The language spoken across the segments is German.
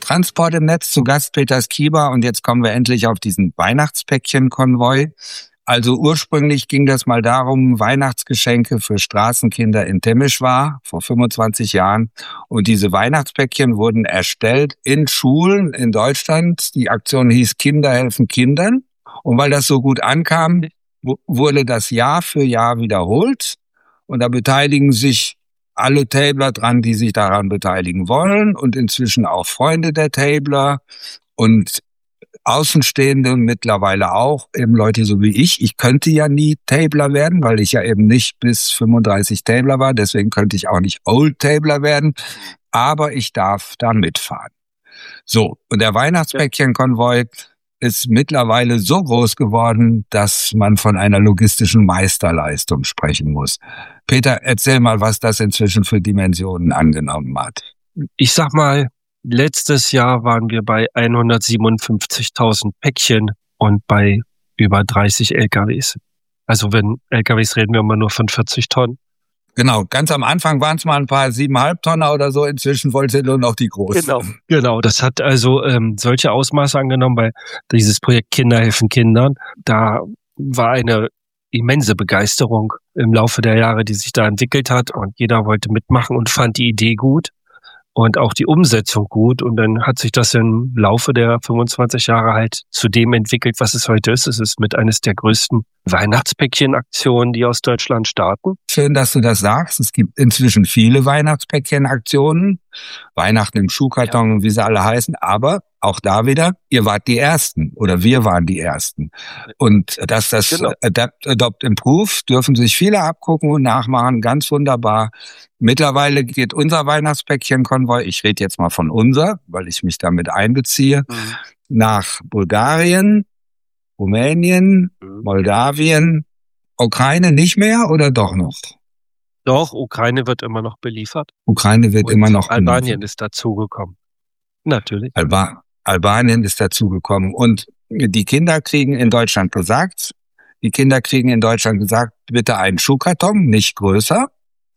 Transport im Netz, zu Gast Peter Skiba, und jetzt kommen wir endlich auf diesen Weihnachtspäckchen-Konvoi. Also ursprünglich ging das mal darum, Weihnachtsgeschenke für Straßenkinder in Temeswar vor 25 Jahren. Und diese Weihnachtspäckchen wurden erstellt in Schulen in Deutschland. Die Aktion hieß Kinder helfen Kindern. Und weil das so gut ankam, wurde das Jahr für Jahr wiederholt. Und da beteiligen sich alle Tabler dran, die sich daran beteiligen wollen, und inzwischen auch Freunde der Tabler und Außenstehende mittlerweile auch, eben Leute so wie ich. Ich könnte ja nie Tabler werden, weil ich ja eben nicht bis 35 Tabler war. Deswegen könnte ich auch nicht Old Tabler werden. Aber ich darf da mitfahren. So, und der Weihnachtspäckchen-Konvoi ist mittlerweile so groß geworden, dass man von einer logistischen Meisterleistung sprechen muss. Peter, erzähl mal, was das inzwischen für Dimensionen angenommen hat. Ich sag mal, letztes Jahr waren wir bei 157.000 Päckchen und bei über 30 LKWs. Also wenn LKWs reden wir immer nur von 40 Tonnen. Genau, ganz am Anfang waren es mal ein paar 7,5 Tonner oder so, inzwischen wollte nur noch die großen. Genau. Das hat also solche Ausmaße angenommen, bei dieses Projekt Kinder helfen Kindern. Da war eine immense Begeisterung im Laufe der Jahre, die sich da entwickelt hat, und jeder wollte mitmachen und fand die Idee gut und auch die Umsetzung gut, und dann hat sich das im Laufe der 25 Jahre halt zu dem entwickelt, was es heute ist. Es ist mit eines der größten Weihnachtspäckchen-Aktionen, die aus Deutschland starten. Schön, dass du das sagst. Es gibt inzwischen viele Weihnachtspäckchen-Aktionen, Weihnachten im Schuhkarton, wie sie alle heißen, aber auch da wieder, ihr wart die Ersten oder wir waren die Ersten. Und das Adapt, Adopt, Improve dürfen sich viele abgucken und nachmachen, ganz wunderbar. Mittlerweile geht unser Weihnachtspäckchen-Konvoi, ich rede jetzt mal von unser, weil ich mich damit einbeziehe, nach Bulgarien, Rumänien, Moldawien, Ukraine nicht mehr oder doch noch? Doch, Ukraine wird immer noch beliefert. Ukraine wird immer noch beliefert. Albanien ist dazugekommen. Natürlich. Albanien ist dazugekommen. Und die Kinder kriegen in Deutschland gesagt, bitte einen Schuhkarton, nicht größer.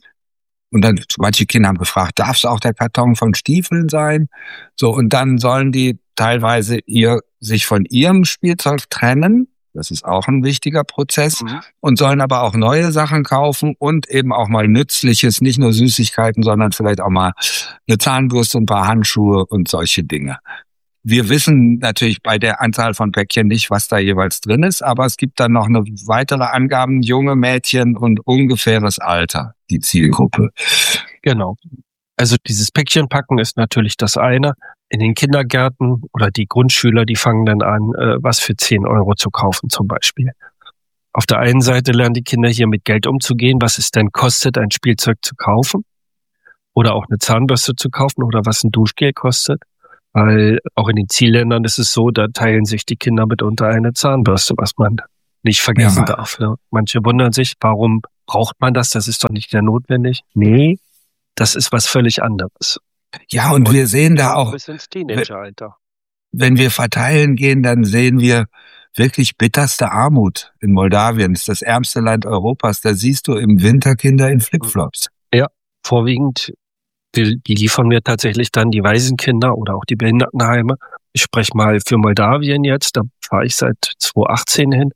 Und dann, manche Kinder haben gefragt, darf es auch der Karton von Stiefeln sein? So, und dann sollen die teilweise sich von ihrem Spielzeug trennen. Das ist auch ein wichtiger Prozess. Und sollen aber auch neue Sachen kaufen und eben auch mal Nützliches, nicht nur Süßigkeiten, sondern vielleicht auch mal eine Zahnbürste, ein paar Handschuhe und solche Dinge. Wir wissen natürlich bei der Anzahl von Päckchen nicht, was da jeweils drin ist, aber es gibt dann noch eine weitere Angaben, junge Mädchen und ungefähres Alter, die Zielgruppe. Genau. Also dieses Päckchenpacken ist natürlich das eine. In den Kindergärten oder die Grundschüler, die fangen dann an, was für 10 Euro zu kaufen zum Beispiel. Auf der einen Seite lernen die Kinder hier mit Geld umzugehen, was es denn kostet, ein Spielzeug zu kaufen oder auch eine Zahnbürste zu kaufen oder was ein Duschgel kostet. Weil auch in den Zielländern ist es so, da teilen sich die Kinder mitunter eine Zahnbürste, was man nicht vergessen darf. Ja. Manche wundern sich, warum braucht man das? Das ist doch nicht sehr notwendig. Nee, das ist was völlig anderes. Ja, und wir sehen da auch, bis ins Teenageralter. Wenn wir verteilen gehen, dann sehen wir wirklich bitterste Armut in Moldawien. Das ist das ärmste Land Europas. Da siehst du im Winter Kinder in Flipflops. Ja, vorwiegend die liefern wir tatsächlich dann die Waisenkinder oder auch die Behindertenheime. Ich spreche mal für Moldawien jetzt, da fahre ich seit 2018 hin.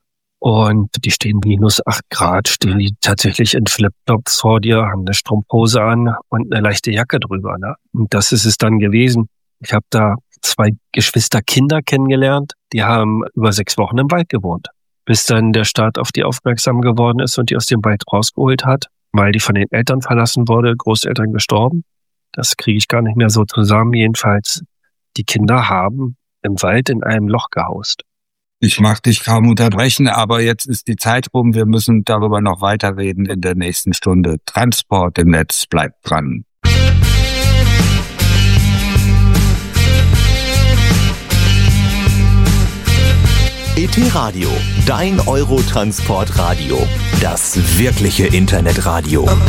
Und die stehen -8 Grad, stehen die tatsächlich in Flipflops vor dir, haben eine Strumpfhose an und eine leichte Jacke drüber. Ne? Und das ist es dann gewesen. Ich habe da 2 Geschwisterkinder kennengelernt, die haben über 6 Wochen im Wald gewohnt. Bis dann der Staat auf die aufmerksam geworden ist und die aus dem Wald rausgeholt hat, weil die von den Eltern verlassen wurde, Großeltern gestorben. Das kriege ich gar nicht mehr so zusammen. Jedenfalls, die Kinder haben im Wald in einem Loch gehaust. Ich mag dich kaum unterbrechen, aber jetzt ist die Zeit rum. Wir müssen darüber noch weiterreden in der nächsten Stunde. Transport im Netz, bleibt dran. ET Radio, dein Eurotransport-Radio. Das wirkliche Internetradio.